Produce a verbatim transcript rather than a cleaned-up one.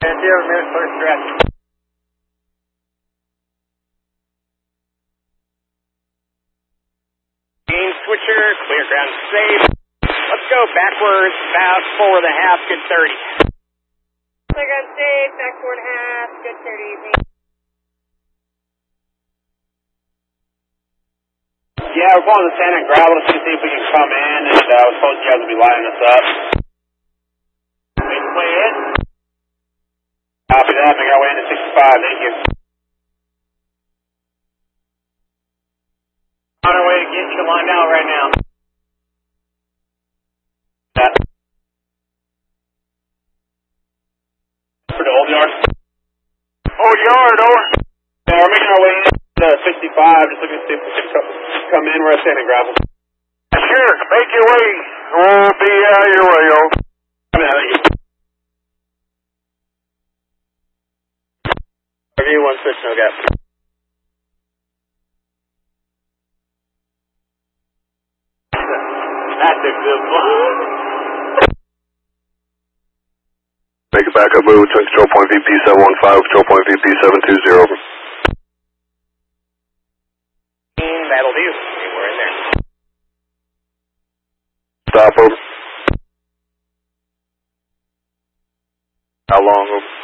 Zero minutes for stretch. Main switcher, clear ground safe. Let's go backwards, about four and a half, good thirty. Clear ground safe, back four and a half, good thirty. Yeah, we're going to sand and gravel to see if we can come in, and uh, I was told you guys would be lining us up. Make your way in. Copy that, make our way into sixty-five, thank you. On our way to get you lined out right now. Yeah. For the old yard? Old yard, over. Yeah, we're making our way into sixty-five, just looking to see if we can come, come in. We're at sand and gravel. Sure, make your way. We'll be out your way, yo. Yeah, thank you. Review one switch, no gap. That's a good one. Make a backup move to control point V P seven one five, control point V P seven two zero. That'll do. We're in there. Stop, over. How long, over?